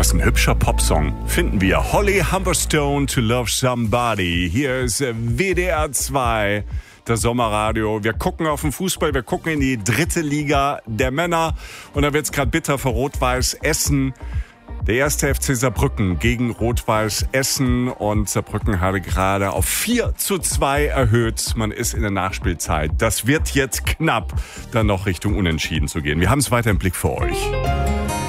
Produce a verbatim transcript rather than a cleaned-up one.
Das ist ein hübscher Popsong, finden wir. Holly Humberstone, To Love Somebody. Hier ist W D R zwei, das Sommerradio. Wir gucken auf den Fußball, wir gucken in die dritte Liga der Männer. Und da wird's gerade bitter für Rot-Weiß Essen. Der erste F C Saarbrücken gegen Rot-Weiß Essen. Und Saarbrücken hatte gerade auf vier zu zwei erhöht. Man ist in der Nachspielzeit. Das wird jetzt knapp, dann noch Richtung Unentschieden zu gehen. Wir haben es weiter im Blick für euch.